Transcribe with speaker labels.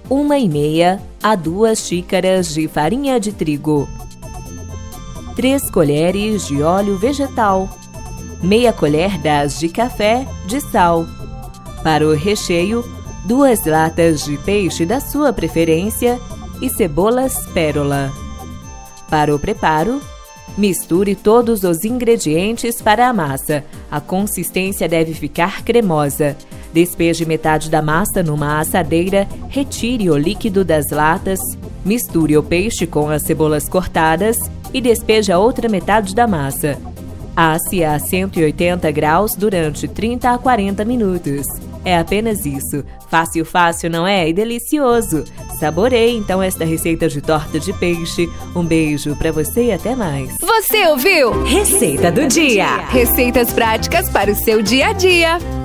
Speaker 1: 1,5 a 2 xícaras de farinha de trigo, 3 colheres de óleo vegetal, meia colher das de café de sal. Para o recheio, 2 latas de peixe da sua preferência e cebolas pérola. Para o preparo, misture todos os ingredientes para a massa. A consistência deve ficar cremosa. Despeje metade da massa numa assadeira, retire o líquido das latas, misture o peixe com as cebolas cortadas e despeje a outra metade da massa. Asse a 180 graus durante 30 a 40 minutos. É apenas isso. Fácil, fácil, não é? E delicioso! Saboreie então esta receita de torta de peixe. Um beijo para você e até mais.
Speaker 2: Você ouviu?
Speaker 1: Receita do dia.
Speaker 2: Receitas práticas para o seu dia a dia.